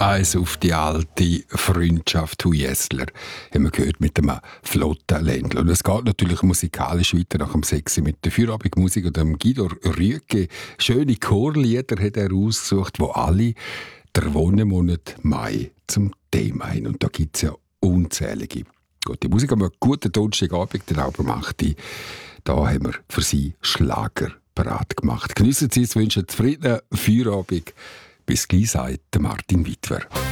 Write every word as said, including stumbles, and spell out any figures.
Eins auf die alte Freundschaft Huesler haben wir gehört mit dem flotten Ländler. Und es geht natürlich musikalisch weiter nach dem Sexy mit der Feierabendmusik und dem Guido Rüegge. Schöne Chorlieder hat er ausgesucht, wo alle der Wonnemonat Mai zum Thema haben. Und da gibt es ja unzählige. Gut, die Musik haben wir einen guten Donnerstagabend, den Album acht. Da haben wir für Sie Schlager parat gemacht. Geniessen Sie es, wünschen zufriedenen Feierabend. Bis gleich, sagt Martin Wittwer.